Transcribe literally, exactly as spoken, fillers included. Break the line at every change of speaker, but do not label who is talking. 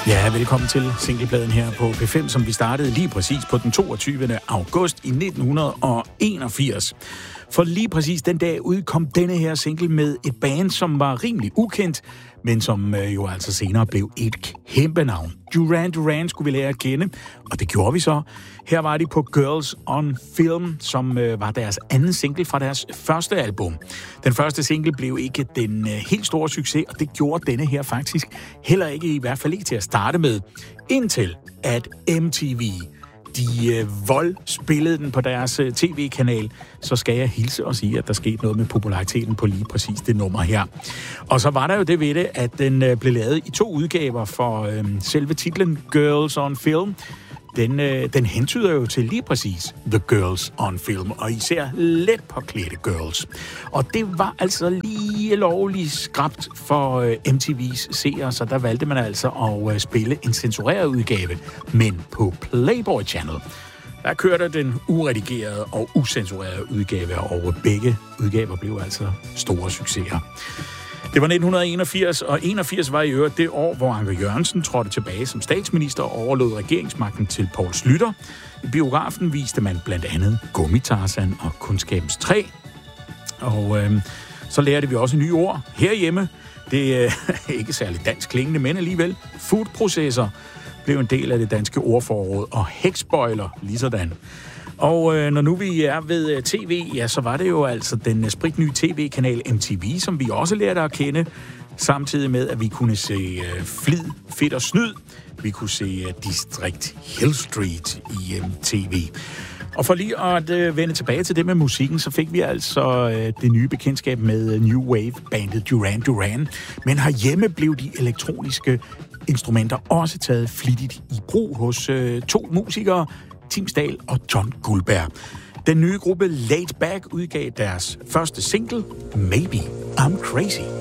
Ja, velkommen til singlepladen her på P fem, som vi startede lige præcis på den toogtyvende august i nitten enogfirs. For lige præcis den dag udkom denne her single med et band, som var rimelig ukendt, men som øh, jo altså senere blev et kæmpe navn. Duran Duran skulle vi lære at kende, og det gjorde vi så. Her var de på Girls on Film, som øh, var deres anden single fra deres første album. Den første single blev ikke den øh, helt store succes, og det gjorde denne her faktisk heller ikke, i hvert fald ikke til at starte med, indtil at M T V de øh, vold spillede den på deres øh, tv-kanal, så skal jeg hilse og sige, at der skete noget med populariteten på lige præcis det nummer her. Og så var der jo det ved det, at den øh, blev lavet i to udgaver, for øh, selve titlen Girls on Film, den, øh, den hentyder jo til lige præcis The Girls on Film, og især let påklædte girls. Og det var altså lige lovligt skrabt for øh, M T V's seere, så der valgte man altså at øh, spille en censureret udgave, men på Playboy Channel. Der kørte den uredigerede og ucensurerede udgave, og begge udgaver blev altså store succeser. Det var nitten enogfirs, og enogfirs var i øvrigt det år, hvor Anker Jørgensen trådte tilbage som statsminister og overlod regeringsmagten til Poul Schlüter. I biografen viste man blandt andet Gummi-Tarzan og Kundskabens Træ. Og øh, så lærte vi også nye ord herhjemme. Det er øh, ikke særlig dansk klingende, men alligevel foodprocessor blev en del af det danske ordforråd, og hækspoiler ligesådan. Og øh, når nu vi er ved øh, tv, ja, så var det jo altså den øh, spritnye tv-kanal M T V, som vi også lærte at kende, samtidig med, at vi kunne se øh, Flid, Fedt og Snyd. Vi kunne se øh, District Hill Street i øh, tv. Og for lige at øh, vende tilbage til det med musikken, så fik vi altså øh, det nye bekendtskab med øh, New Wave-bandet Duran Duran. Men herhjemme blev de elektroniske instrumenter også taget flittigt i brug hos øh, to musikere, Tim Stahl og John Guldberg. Den nye gruppe Laid Back udgav deres første single, Maybe I'm Crazy.